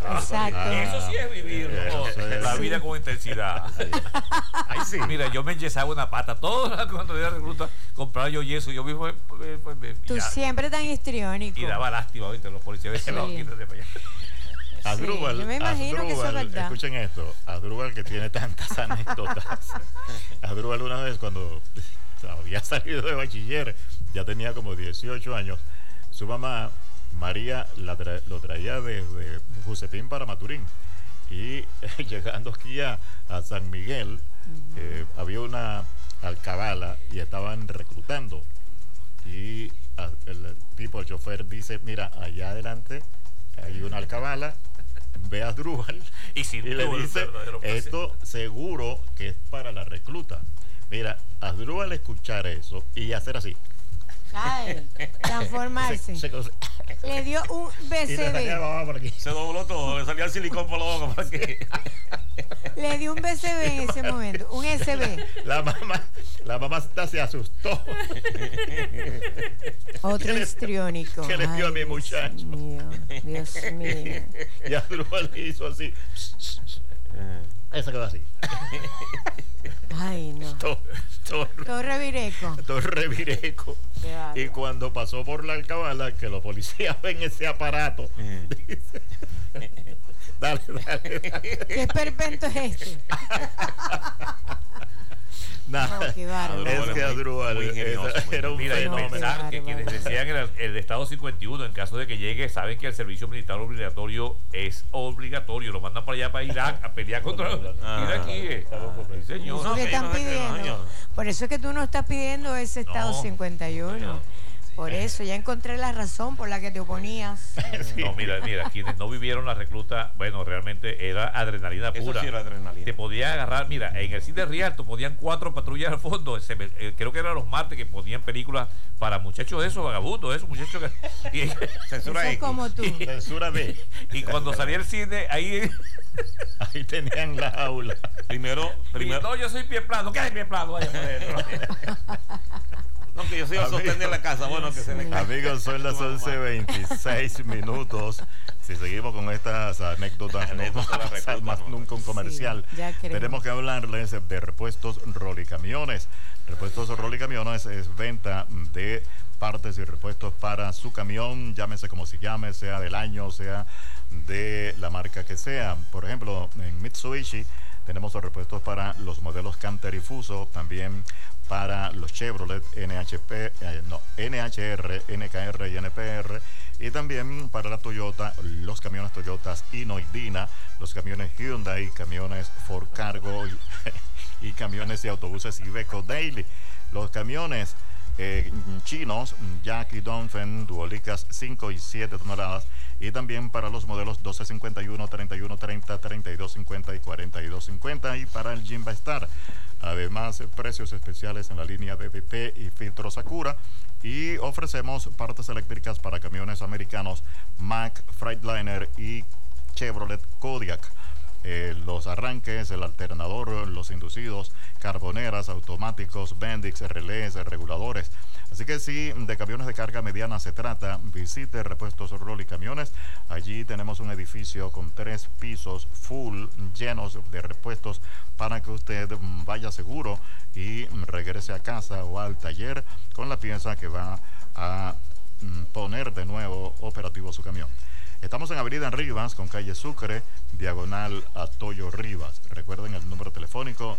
Exacto. Eso sí es vivir la vida con intensidad. Ahí sí. Mira, yo me enyesaba una pata. Toda cuando era recluta, compraba yo yeso. Yo mismo. Tú siempre tan histriónico. Y daba lástima, ¿viste? Los policías. Sí. No, quítate para allá. Asdrúbal, yo me imagino que eso es verdad. Escuchen esto, Asdrúbal, que tiene tantas anécdotas. Asdrúbal, una vez cuando había salido de bachiller, ya tenía como 18 años, su mamá María lo traía desde Jucepín para Maturín, y llegando aquí a San Miguel, había una alcabala y estaban reclutando, y el chofer dice: mira, allá adelante hay una alcabala, ve a Asdrúbal y le dice: esto seguro que es para la recluta. Mira, Asdrúbal escuchar eso y hacer así. Ay, transformarse. Le dio un BCB. Se dobló todo, le salía el silicón por la boca para que... Le dio un BCB en ese momento, un SB. La mamá hasta se asustó. Otro histriónico. ¿Qué le dio a mi muchacho? Dios mío. Y Asdrúbal le hizo así. Eso quedó así. Ay, no. Todo revireco. Todo revireco. Y cuando pasó por la alcabala, que los policías ven ese aparato, dice: dale. ¿Qué esperpento es este? Nada, es que Asdrúbal era un fenómeno. Que quienes decían el Estado 51, en caso de que llegue, saben que el servicio militar obligatorio es obligatorio. Lo mandan para allá, para Irak, a pelear contra Irak. Sí, señor. Eso que están pidiendo. Por eso es que tú no estás pidiendo ese Estado 51. Por eso, ya encontré la razón por la que te oponías. Sí. No, mira, quienes no vivieron la recluta, bueno, realmente era adrenalina pura. Eso sí era adrenalina. Te podía agarrar, mira, en el cine Rialto ponían 4 patrullas al fondo. Creo que eran los martes que ponían películas para muchachos de esos, vagabundos, esos muchachos que... Censura X. Como tú. Censura B. Y cuando salía el cine, ahí tenían la aula. Primero. No, yo soy pie plano. ¿Qué es pie plano? Vaya por dentro. No, que yo soy a sostener la casa. Bueno, que se me cae. Amigos, son las 11:26. Si seguimos con estas anécdotas, no vamos a más nunca un comercial. Sí, tenemos que hablarles de Repuestos Rolicamiones. Repuestos Rolicamiones es venta de partes y repuestos para su camión, llámese como se llame, sea del año, sea de la marca que sea. Por ejemplo, en Mitsubishi tenemos los repuestos para los modelos Canter y Fuso, también para los Chevrolet NHR, NKR y NPR, y también para la Toyota, los camiones Toyotas Hino y Dina, los camiones Hyundai, camiones Ford Cargo y camiones y autobuses Iveco Daily. Los camiones chinos Jackie Dongfeng Duolicas 5 y 7 toneladas, y también para los modelos 1251, 3130, 3250 y 4250, y para el Jimba Star. Además, precios especiales en la línea DDT y filtro Sakura, y ofrecemos partes eléctricas para camiones americanos Mack, Freightliner y Chevrolet Kodiak. Los arranques, el alternador, los inducidos, carboneras, automáticos, Bendix, relés, reguladores. Así que si de camiones de carga mediana se trata, visite Repuestos Rolicamiones. Allí tenemos un edificio con 3 pisos full llenos de repuestos para que usted vaya seguro y regrese a casa o al taller con la pieza que va a poner de nuevo operativo su camión. Estamos en Avenida Rivas con calle Sucre, diagonal a Toyo Rivas. Recuerden el número telefónico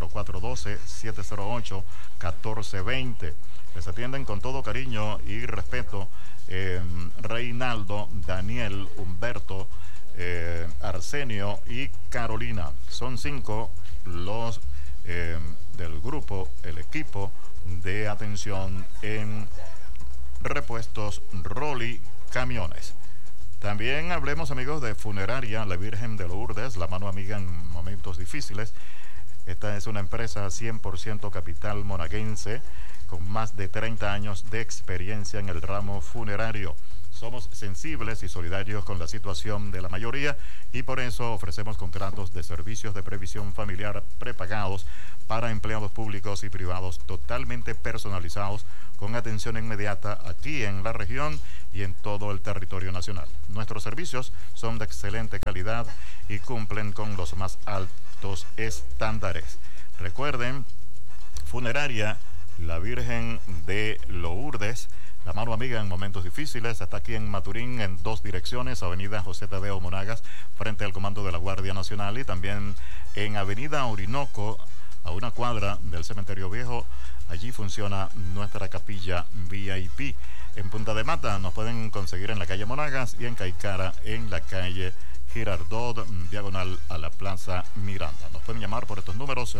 0412-708-1420. Les atienden con todo cariño y respeto Reinaldo, Daniel, Humberto, Arsenio y Carolina. Son 5 los del grupo, el equipo de atención en Repuestos Rolicamiones. También hablemos, amigos, de Funeraria La Virgen de Lourdes, la mano amiga en momentos difíciles. Esta es una empresa 100% capital monaguense con más de 30 años de experiencia en el ramo funerario. Somos sensibles y solidarios con la situación de la mayoría y por eso ofrecemos contratos de servicios de previsión familiar prepagados para empleados públicos y privados totalmente personalizados con atención inmediata aquí en la región y en todo el territorio nacional. Nuestros servicios son de excelente calidad y cumplen con los más altos estándares. Recuerden, Funeraria La Virgen de Lourdes, la mano amiga en momentos difíciles, está aquí en Maturín en 2 direcciones, Avenida José Tadeo Monagas, frente al Comando de la Guardia Nacional, y también en Avenida Orinoco, a 1 cuadra del Cementerio Viejo. Allí funciona nuestra capilla VIP. En Punta de Mata nos pueden conseguir en la calle Monagas y en Caicara en la calle Girardot, diagonal a la Plaza Miranda. Nos pueden llamar por estos números: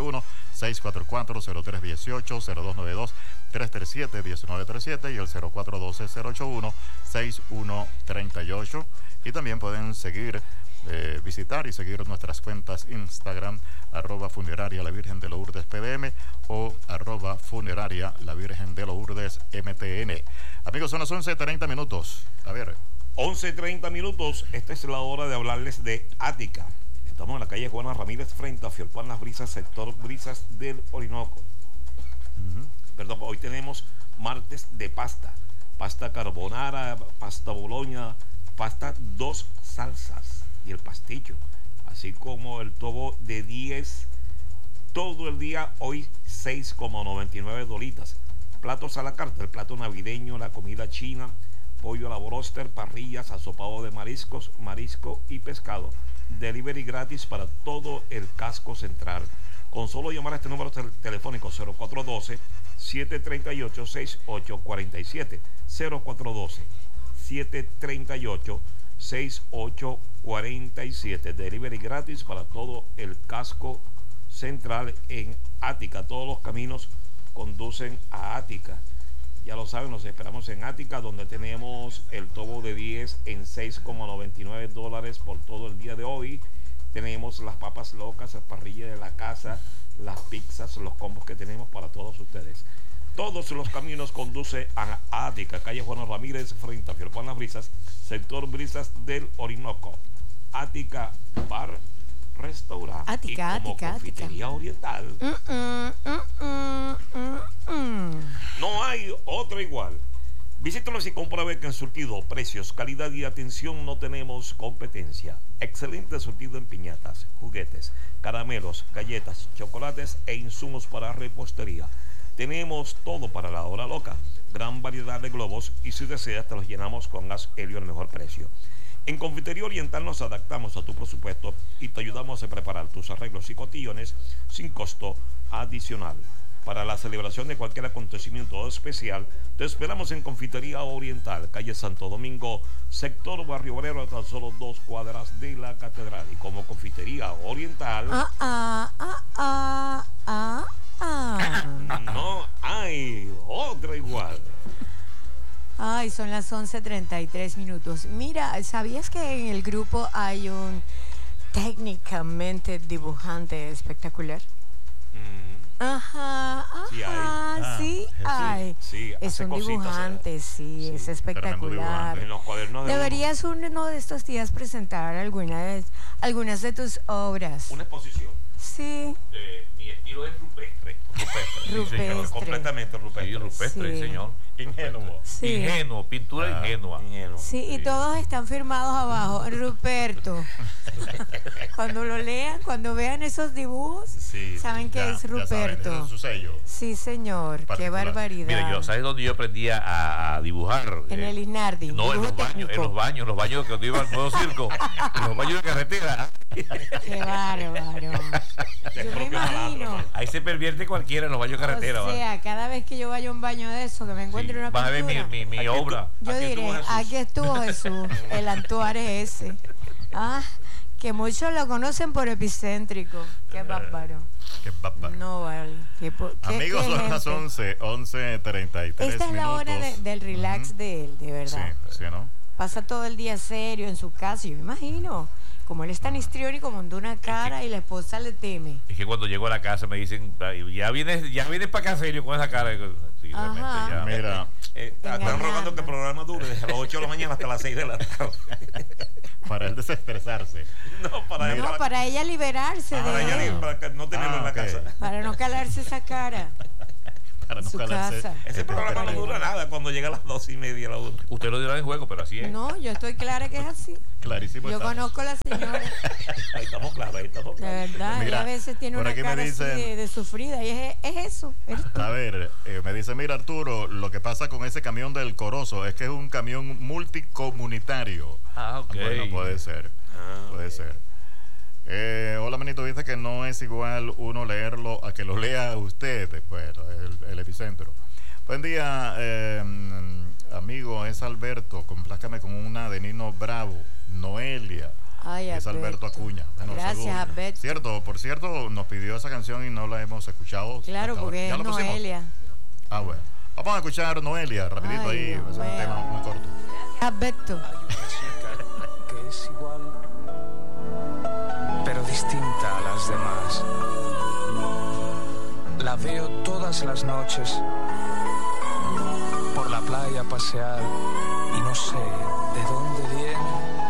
0291-644-0318, 0292-337-1937 y el 0412-081-6138. Y también pueden seguir, visitar y seguir nuestras cuentas Instagram, @funeraria la Virgen de Lourdes PDM o @funeraria la Virgen de Lourdes MTN. Amigos, son las 11:30 minutos. A ver. 11:30 minutos. Esta es la hora de hablarles de Ática. Estamos en la calle Juana Ramírez frente a Fiorpan Las Brisas, sector Brisas del Orinoco. Perdón, hoy tenemos martes de pasta. Pasta carbonara, pasta boloña, pasta 2 salsas y el pastillo. Así como el tobo de 10 todo el día, hoy 6,99 dolitas. Platos a la carta, el plato navideño, la comida china, pollo a la broster, parrillas, asopado de mariscos, marisco y pescado. Delivery gratis para todo el casco central. Con solo llamar a este número telefónico 0412-738-6847. 0412-738-6847. Delivery gratis para todo el casco central en Ática. Todos los caminos conducen a Ática. Ya lo saben, los esperamos en Ática, donde tenemos el tobo de 10 en $6,99 por todo el día de hoy. Tenemos las papas locas, la parrilla de la casa, las pizzas, los combos que tenemos para todos ustedes. Todos los caminos conducen a Ática, calle Juan Ramírez, frente a Fiorpan Las Brisas, sector Brisas del Orinoco. Ática Bar Restaurante. Ática, y como Ática, confitería oriental. No hay otra igual. Visítanos y compruebe que en surtido, precios, calidad y atención no tenemos competencia. Excelente surtido en piñatas, juguetes, caramelos, galletas, chocolates e insumos para repostería. Tenemos todo para la hora loca. Gran variedad de globos y si deseas te los llenamos con gas helio al mejor precio. En Confitería Oriental nos adaptamos a tu presupuesto y te ayudamos a preparar tus arreglos y cotillones sin costo adicional. Para la celebración de cualquier acontecimiento especial, te esperamos en Confitería Oriental, calle Santo Domingo, sector Barrio Obrero, a tan solo 2 cuadras de la Catedral. Y como Confitería Oriental, no hay otra igual. Ay, son las 11:33 minutos. Mira, ¿sabías que en el grupo hay un técnicamente dibujante espectacular? Ajá, sí hay. Sí, es un dibujante, sí, es espectacular. En los cuadernos de Deberías uno de estos días presentar algunas de tus obras. una exposición. Sí. Mi estilo es rupestre. Rupestre. Completamente rupestre. Sí, rupestre, Sí. señor. Ingenuo. Sí. Ingenuo, pintura ingenua. Sí, y todos están firmados abajo, Ruperto. Cuando lo lean, cuando vean esos dibujos, Sí, saben que es ya saben, Ruperto. ese es su sello. Sí, señor, qué Particular. barbaridad. Mira, ¿sabes dónde yo aprendí a dibujar? En el Inardi. No, en dibujo los baños, técnico. en los baños que cuando iba al nuevo circo, en los baños de carretera. Qué bárbaro. Yo me imagino. Ahí se pervierte cualquiera en los baños de carretera. O sea, cada vez que yo vaya a un baño de eso, que me encuentre una Vas a ver pintura, mi obra. yo diré, aquí estuvo Jesús, el Antuares ese. Que muchos lo conocen por epicéntrico. Qué bárbaro. Qué bárbaro. No vale. Amigos, son las 11:33 Esta es la hora del relax de él, de verdad. Sí, sí, ¿no? pasa todo el día serio en su casa. Yo me imagino, como él es tan histriónico, montó una cara y la esposa le teme. Es que cuando llego a la casa me dicen, ya vienes para acá serio con esa cara. Sí, realmente ya. Mira, están rogando que el programa dure desde las 8 de la mañana hasta las 6 de la tarde. para él desestresarse. No, para ella liberarse para que no tenerlo en la casa. Para no calarse esa cara. Para no su calarse. casa. Ese programa no dura nada cuando llega a las 2:30 la 1. Usted lo dirá en juego, pero así es. No, yo estoy clara que es así. Clarísimo. Yo estamos. conozco a la señora. Ahí estamos claros, De verdad, Mira, ella a veces tiene por una aquí me cara dicen- así de sufrida. Y es eso. Eres tú. A ver, me dice, mira Arturo, lo que pasa con ese camión del Corozo es que es un camión multicomunitario. Ah, ok. Bueno, puede ser. Puede ser. Hola, Manito, dice que no es igual uno leerlo a que lo lea usted, bueno, el epicentro. Buen día, amigo, es Alberto, complázcame con una de Nino Bravo, Noelia. Ay, Es Alberto Acuña. Bueno, gracias, saludos. Alberto. Por cierto, nos pidió esa canción y no la hemos escuchado. Claro, hasta ahora. porque ¿Ya es lo pusimos? Noelia. Ah, bueno. Vamos a escuchar Noelia, rapidito Ay, ahí, Dios es un mío. tema muy corto. Alberto. Hay una chica que es igual, pero distinta a las demás. La veo todas las noches por la playa pasear y no sé de dónde viene